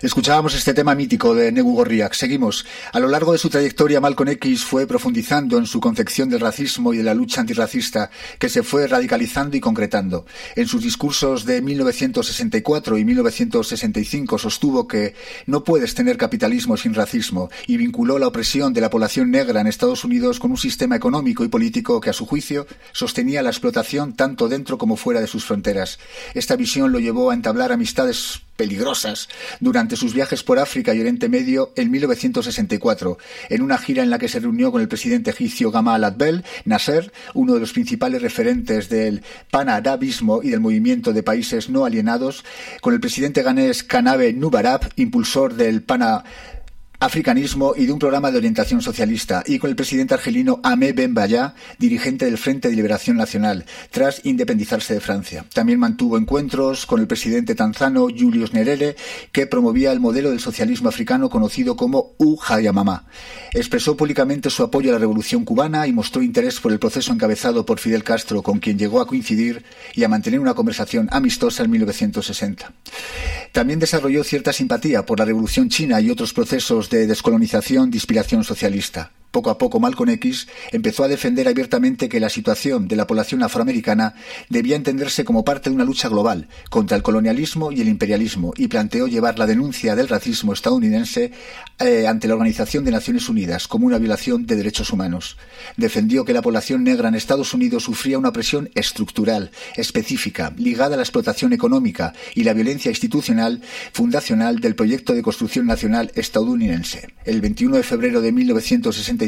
Escuchábamos este tema mítico de Negu Gorriak. Seguimos. A lo largo de su trayectoria, Malcolm X fue profundizando en su concepción del racismo y de la lucha antirracista, que se fue radicalizando y concretando. En sus discursos de 1964 y 1965 sostuvo que no puedes tener capitalismo sin racismo y vinculó la opresión de la población negra en Estados Unidos con un sistema económico y político que, a su juicio, sostenía la explotación tanto dentro como fuera de sus fronteras. Esta visión lo llevó a entablar amistades peligrosas durante sus viajes por África y Oriente Medio en 1964, en una gira en la que se reunió con el presidente egipcio Gamal Abdel Nasser, uno de los principales referentes del panarabismo y del movimiento de países no alienados, con el presidente ganés Kanabe Nubarab, impulsor del africanismo y de un programa de orientación socialista, y con el presidente argelino Ahmed Ben Bella, dirigente del Frente de Liberación Nacional, tras independizarse de Francia. También mantuvo encuentros con el presidente tanzano Julius Nyerere, que promovía el modelo del socialismo africano conocido como Ujammama. Expresó públicamente su apoyo a la revolución cubana y mostró interés por el proceso encabezado por Fidel Castro, con quien llegó a coincidir y a mantener una conversación amistosa en 1960. También desarrolló cierta simpatía por la Revolución China y otros procesos de descolonización de inspiración socialista. Poco a poco, Malcolm X empezó a defender abiertamente que la situación de la población afroamericana debía entenderse como parte de una lucha global contra el colonialismo y el imperialismo, y planteó llevar la denuncia del racismo estadounidense ante la Organización de Naciones Unidas como una violación de derechos humanos. Defendió que la población negra en Estados Unidos sufría una presión estructural, específica, ligada a la explotación económica y la violencia institucional fundacional del proyecto de construcción nacional estadounidense. El 21 de febrero de 1965,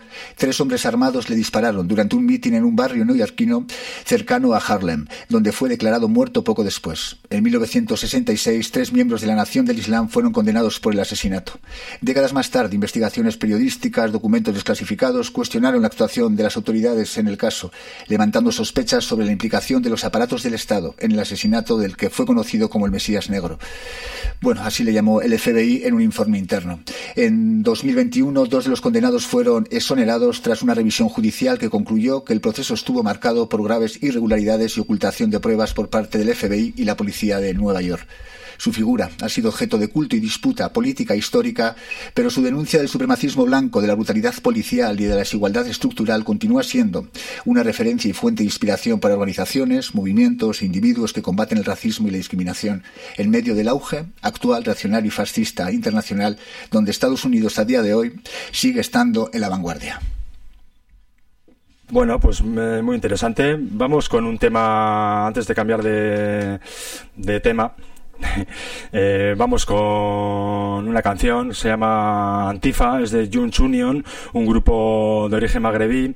3 hombres armados le dispararon durante un mitin en un barrio neoyorquino cercano a Harlem, donde fue declarado muerto poco después. En 1966, 3 miembros de la Nación del Islam fueron condenados por el asesinato. Décadas más tarde, investigaciones periodísticas, documentos desclasificados cuestionaron la actuación de las autoridades en el caso, levantando sospechas sobre la implicación de los aparatos del Estado en el asesinato del que fue conocido como el Mesías Negro. Bueno, así le llamó el FBI en un informe interno. En 2021, 2 de los condenados fueron exonerados tras una revisión judicial que concluyó que el proceso estuvo marcado por graves irregularidades y ocultación de pruebas por parte del FBI y la policía de Nueva York. Su figura ha sido objeto de culto y disputa política e histórica, pero su denuncia del supremacismo blanco, de la brutalidad policial y de la desigualdad estructural continúa siendo una referencia y fuente de inspiración para organizaciones, movimientos e individuos que combaten el racismo y la discriminación en medio del auge actual reaccionario y fascista internacional, donde Estados Unidos a día de hoy sigue estando en la vanguardia. Bueno, pues muy interesante. Vamos con un tema, antes de cambiar de tema. Vamos con una canción, se llama Antifa, es de Jeunes Union, un grupo de origen magrebí,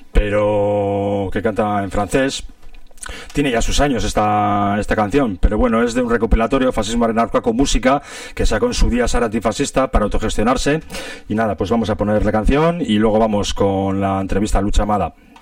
pero que canta en francés. Tiene ya sus años esta canción, pero bueno, es de un recopilatorio, Fascismo Anarca con música, que sacó en su día Sara Antifascista para autogestionarse. Y nada, pues vamos a poner la canción y luego vamos con la entrevista a Lucha Amada.